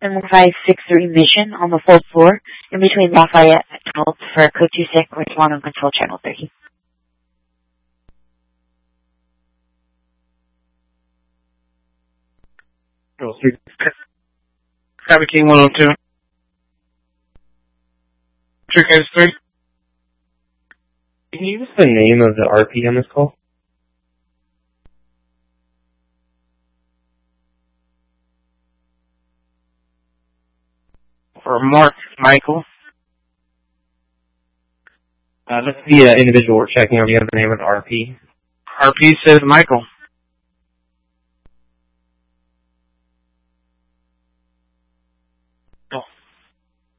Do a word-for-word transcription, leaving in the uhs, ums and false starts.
and one five six three Mission on the fourth floor in between Lafayette and twelfth for code two six with one on control channel three. Copy King one oh two. True case three. Can you give us the name of the R P on this call? For Mark Michael. Uh, that's the uh, individual we're checking on. Do you have the name of the R P? R P says Michael.